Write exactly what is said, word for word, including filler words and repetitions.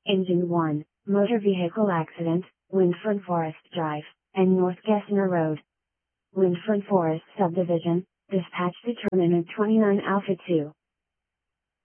Engine one, motor vehicle accident, Windford Forest Drive, and North Gessner Road. Windford Forest Subdivision, dispatch determinant twenty-nine Alpha two.